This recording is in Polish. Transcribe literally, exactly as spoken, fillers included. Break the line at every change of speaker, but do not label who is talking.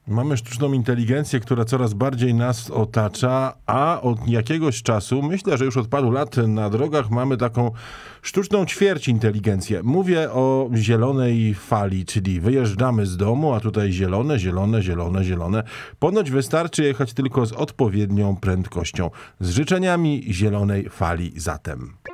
Mamy sztuczną inteligencję, która coraz bardziej nas otacza, a od jakiegoś czasu, myślę, że już od paru lat na drogach mamy taką sztuczną ćwierć inteligencję. Mówię o zielonej fali, czyli wyjeżdżamy z domu, a tutaj zielone, zielone, zielone, zielone. Ponoć wystarczy jechać tylko z odpowiednią prędkością. Z życzeniami zielonej fali zatem.